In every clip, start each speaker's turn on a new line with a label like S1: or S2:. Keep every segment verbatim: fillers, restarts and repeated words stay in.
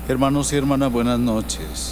S1: Hermanos y hermanas, buenas noches.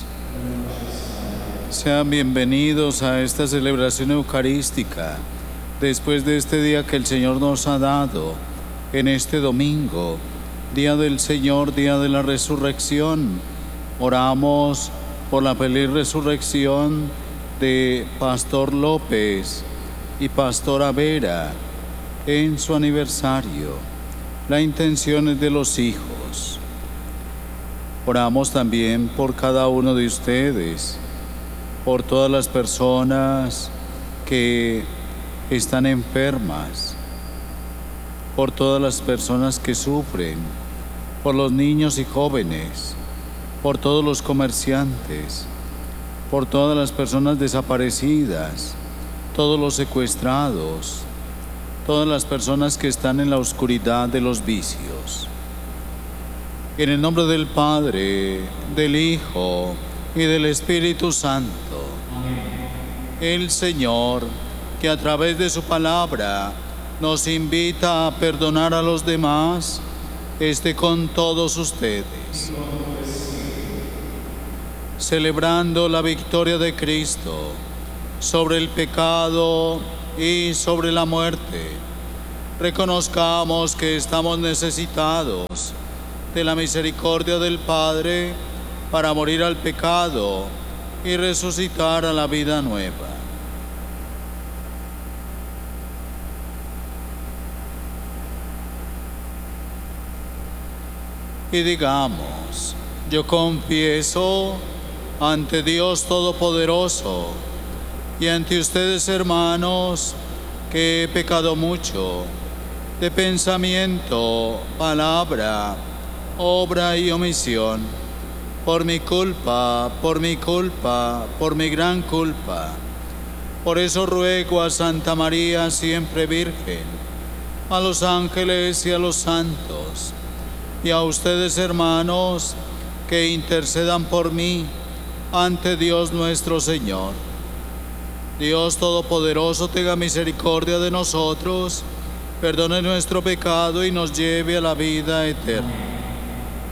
S1: Sean bienvenidos a esta celebración eucarística, después de este día que el Señor nos ha dado, en este domingo, Día del Señor, Día de la Resurrección. Oramos por la feliz resurrección de Pastor López y Pastora Vera en su aniversario. La intención es de los hijos. Oramos también por cada uno de ustedes, por todas las personas que están enfermas, por todas las personas que sufren, por los niños y jóvenes, por todos los comerciantes, por todas las personas desaparecidas, todos los secuestrados, todas las personas que están en la oscuridad de los vicios. En el nombre del Padre, del Hijo y del Espíritu Santo. El Señor, que a través de su palabra nos invita a perdonar a los demás, esté con todos ustedes. Celebrando la victoria de Cristo sobre el pecado y sobre la muerte, reconozcamos que estamos necesitados de la misericordia del Padre para morir al pecado y resucitar a la vida nueva. Y digamos: yo confieso ante Dios Todopoderoso y ante ustedes, hermanos, que he pecado mucho de pensamiento, palabra, obra y omisión, por mi culpa, por mi culpa, por mi gran culpa. Por eso ruego a Santa María, siempre Virgen, a los ángeles y a los santos, y a ustedes, hermanos, que intercedan por mí ante Dios nuestro Señor. Dios Todopoderoso tenga misericordia de nosotros, perdone nuestro pecado y nos lleve a la vida eterna.